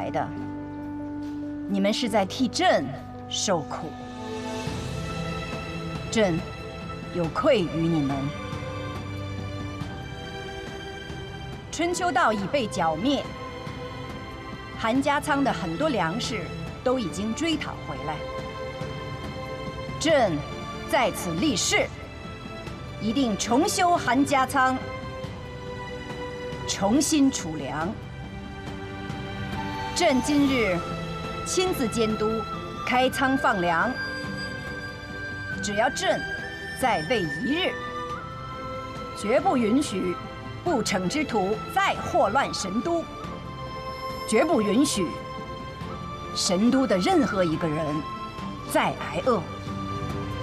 来的，你们是在替朕受苦。朕有愧于你们。春秋道已被剿灭，韩家仓的很多粮食都已经追讨回来。朕在此立誓，一定重修韩家仓，重新储粮。朕今日亲自监督开仓放粮，只要朕在位一日，绝不允许不逞之徒再祸乱神都，绝不允许神都的任何一个人再挨饿。